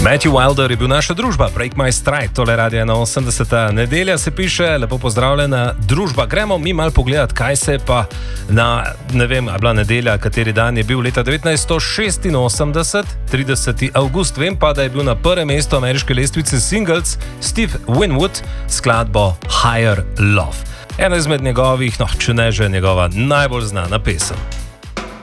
Matthew Wilder je bil naša družba, Break My Stride, tole radio na 80. nedelja se piše, lepo pozdravljena družba. Gremo mi mal pogledat, kaj se pa na, ne vem, a bila nedelja, kateri dan je bil leta 1986, 30. avgust. Vem pa, da je bil na prvem mestu ameriške lestvice singles Steve Winwood skladbo Higher Love. Ena izmed njegovih, če ne že njegova najbolj znana pesem.